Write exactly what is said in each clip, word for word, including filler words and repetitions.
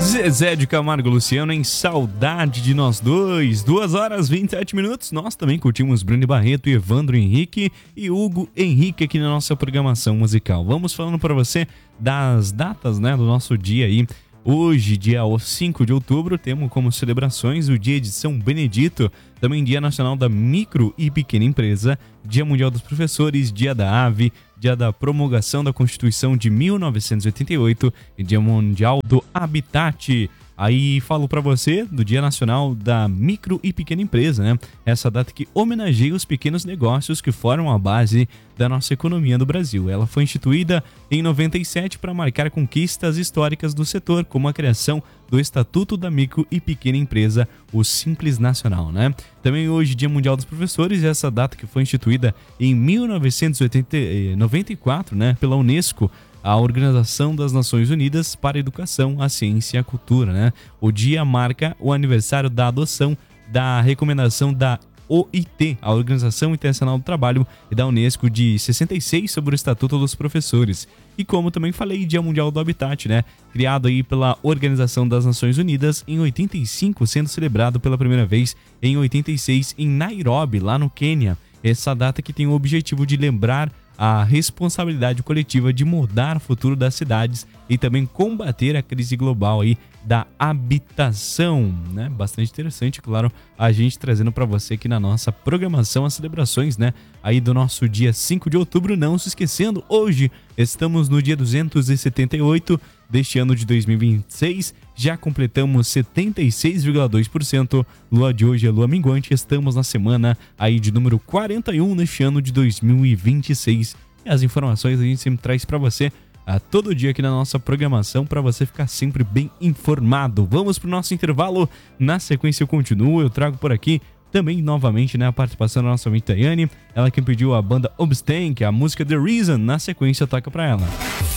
Zezé de Camargo e Luciano em Saudade de Nós Dois. Duas horas e vinte e sete minutos. Nós também curtimos Bruno Barreto e Evandro Henrique e Hugo Henrique aqui na nossa programação musical. Vamos falando para você das datas, né, do nosso dia aí. Hoje, dia cinco de outubro, temos como celebrações o Dia de São Benedito, também Dia Nacional da Micro e Pequena Empresa, Dia Mundial dos Professores, Dia da Ave, Dia da Promulgação da Constituição de mil novecentos e oitenta e oito e Dia Mundial do Habitat. Aí falo para você do Dia Nacional da Micro e Pequena Empresa, né? Essa data que homenageia os pequenos negócios que formam a base da nossa economia do Brasil. Ela foi instituída em noventa e sete para marcar conquistas históricas do setor, como a criação do Estatuto da Micro e Pequena Empresa, o Simples Nacional, né? Também hoje, Dia Mundial dos Professores, essa data que foi instituída em mil novecentos e noventa e quatro, né, pela Unesco, a Organização das Nações Unidas para a Educação, a Ciência e a Cultura, né? O dia marca o aniversário da adoção da recomendação da O I T, a Organização Internacional do Trabalho, e da Unesco de sessenta e seis sobre o Estatuto dos Professores. E como também falei, Dia Mundial do Habitat, né? Criado aí pela Organização das Nações Unidas em oitenta e cinco, sendo celebrado pela primeira vez em oitenta e seis em Nairobi, lá no Quênia. Essa data que tem o objetivo de lembrar a responsabilidade coletiva de mudar o futuro das cidades e também combater a crise global aí da habitação, né? Bastante interessante, claro, a gente trazendo para você aqui na nossa programação as celebrações, né? Aí do nosso dia cinco de outubro, não se esquecendo, hoje estamos no dia duzentos e setenta e oito deste ano de dois mil e vinte e seis, já completamos setenta e seis vírgula dois por cento, lua de hoje é lua minguante, estamos na semana aí de número quarenta e um neste ano de dois mil e vinte e seis. E as informações a gente sempre traz para você a todo dia aqui na nossa programação para você ficar sempre bem informado. Vamos pro nosso intervalo, na sequência eu continuo, eu trago por aqui também novamente, né, a participação da nossa amiga Tayane, ela que pediu a banda Obstank, a música The Reason, na sequência toca para ela.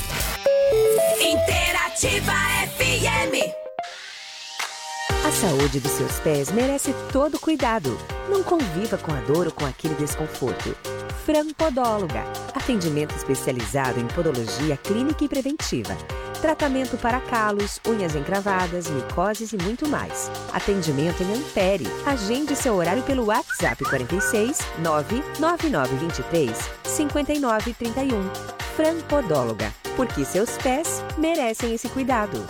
Interativa F M. A saúde dos seus pés merece todo cuidado. Não conviva com a dor ou com aquele desconforto. Fran Podóloga. Atendimento especializado em podologia clínica e preventiva. Tratamento para calos, unhas encravadas, micoses e muito mais. Atendimento em Ampere. Agende seu horário pelo WhatsApp quarenta e seis, nove nove nove dois três, cinco nove três um. Fran Podóloga. Porque seus pés merecem esse cuidado.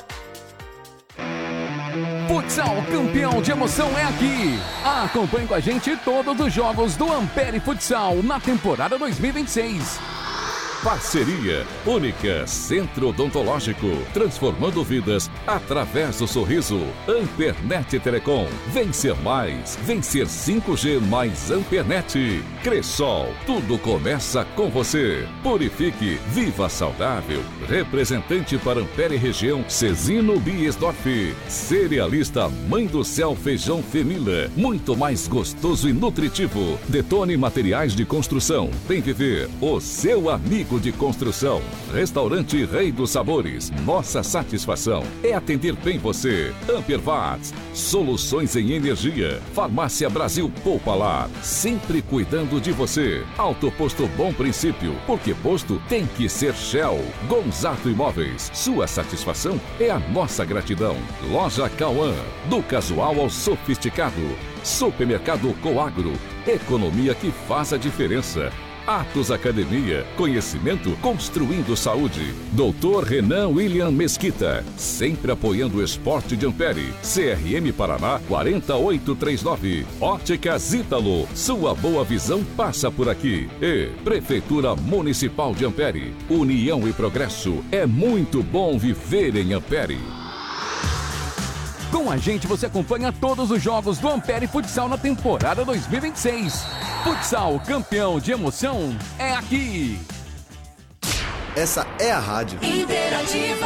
Futsal campeão de emoção é aqui. Acompanhe com a gente todos os jogos do Ampere Futsal na temporada dois mil e vinte e seis. Parceria Única Centro Odontológico, transformando vidas através do sorriso. Ampernet Telecom, vencer mais, vencer cinco G mais Ampernet. Cressol, tudo começa com você. Purifique, viva saudável. Representante para Ampere região, Cezino Biesdorf. Cerealista Mãe do Céu Feijão Femila, muito mais gostoso e nutritivo. Detone Materiais de Construção, vem viver o seu amigo de construção. Restaurante Rei dos Sabores, nossa satisfação é atender bem você. Ampervats, soluções em energia. Farmácia Brasil Poupalar, sempre cuidando de você. Autoposto Bom Princípio, porque posto tem que ser Shell. Gonzato Imóveis, sua satisfação é a nossa gratidão. Loja Cauã, do casual ao sofisticado. Supermercado Coagro, economia que faz a diferença. Atos Academia, conhecimento construindo saúde. Doutor Renan William Mesquita, sempre apoiando o esporte de Ampere. C R M Paraná quatro oito três nove. Óticas Ítalo, sua boa visão passa por aqui. E Prefeitura Municipal de Ampere, união e progresso, é muito bom viver em Ampere. Com a gente você acompanha todos os jogos do Ampere Futsal na temporada dois mil e vinte e seis. Futsal campeão de emoção é aqui. Essa é a rádio Interativa.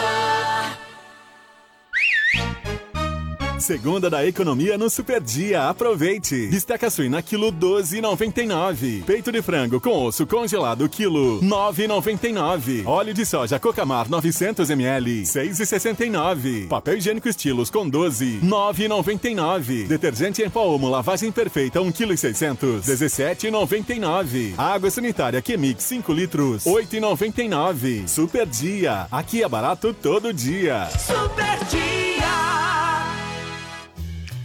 Segunda da economia no Super Dia. Aproveite. Bisteca suína quilo doze e noventa e nove. Peito de frango com osso congelado quilo nove e noventa e nove. Óleo de soja Cocamar novecentos mililitros seis e sessenta e nove. Papel higiênico Estilos com doze nove e noventa e nove. Detergente em pó Omo lavagem perfeita um quilo e seiscentos dezessete e noventa e nove. Água sanitária Quemix cinco litros oito e noventa e nove. Super Dia. Aqui é barato todo dia. Super Dia.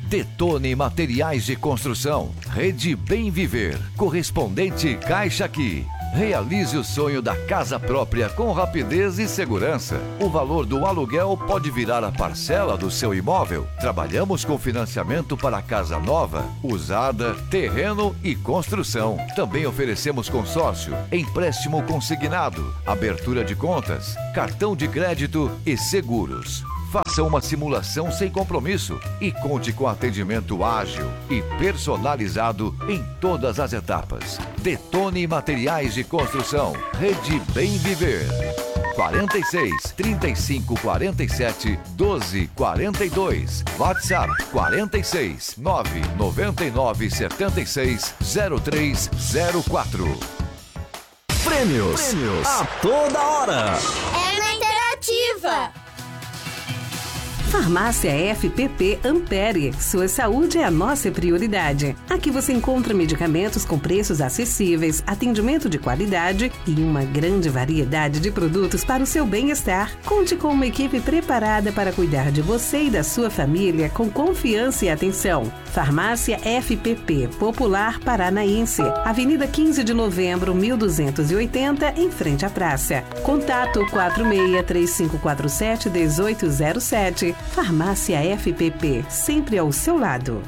Detone Materiais de Construção. Rede Bem Viver. Correspondente Caixa Aqui. Realize o sonho da casa própria com rapidez e segurança. O valor do aluguel pode virar a parcela do seu imóvel. Trabalhamos com financiamento para casa nova, usada, terreno e construção. Também oferecemos consórcio, empréstimo consignado, abertura de contas, cartão de crédito e seguros. Faça uma simulação sem compromisso e conte com atendimento ágil e personalizado em todas as etapas. Detone Materiais de Construção. Rede Bem Viver. quarenta e seis, trinta e cinco, quarenta e sete, doze, quarenta e dois. WhatsApp quarenta e seis, nove, noventa e nove, setenta e seis, zero três zero quatro. Prêmios. Prêmios a toda hora. É na Interativa. Farmácia F P P Ampere. Sua saúde é a nossa prioridade. Aqui você encontra medicamentos com preços acessíveis, atendimento de qualidade e uma grande variedade de produtos para o seu bem-estar. Conte com uma equipe preparada para cuidar de você e da sua família com confiança e atenção. Farmácia F P P Popular Paranaense, Avenida quinze de Novembro, mil duzentos e oitenta, em frente à praça. Contato quatro seis, três cinco quatro sete, um oito zero sete. Farmácia F P P, sempre ao seu lado.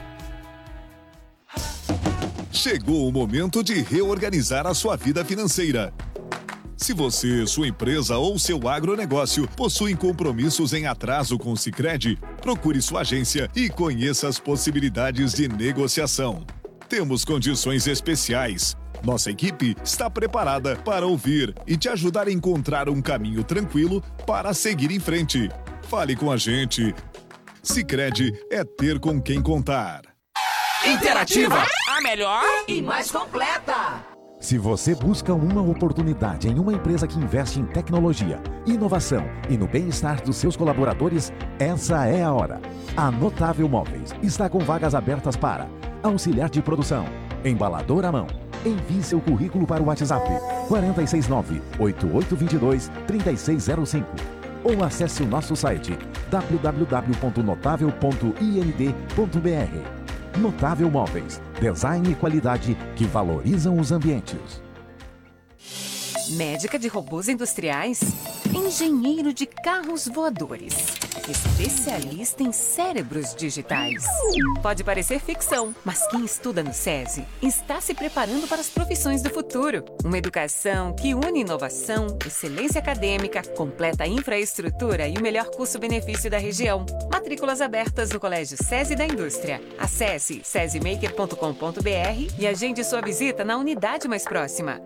Chegou o momento de reorganizar a sua vida financeira. Se você, sua empresa ou seu agronegócio possuem compromissos em atraso com o Sicredi, procure sua agência e conheça as possibilidades de negociação. Temos condições especiais. Nossa equipe está preparada para ouvir e te ajudar a encontrar um caminho tranquilo para seguir em frente. Fale com a gente. Sicredi é ter com quem contar. Interativa, a melhor e mais completa. Se você busca uma oportunidade em uma empresa que investe em tecnologia, inovação e no bem-estar dos seus colaboradores, essa é a hora. A Notável Móveis está com vagas abertas para auxiliar de produção, embalador à mão. Envie seu currículo para o WhatsApp quatro seis nove, oito oito dois dois, três seis zero cinco ou acesse o nosso site w w w ponto notável ponto i n d ponto b r. Notável Móveis, design e qualidade que valorizam os ambientes. Médica de robôs industriais, engenheiro de carros voadores, especialista em cérebros digitais. Pode parecer ficção, mas quem estuda no SESI está se preparando para as profissões do futuro. Uma educação que une inovação, excelência acadêmica, completa infraestrutura e o melhor custo-benefício da região. Matrículas abertas no Colégio SESI da Indústria. Acesse sesimaker ponto com ponto b r e agende sua visita na unidade mais próxima.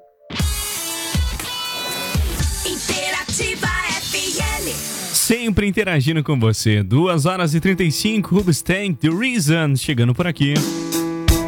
Interativa F M. Sempre interagindo com você. duas horas e trinta e cinco, Rubenstein, The Reason, chegando por aqui.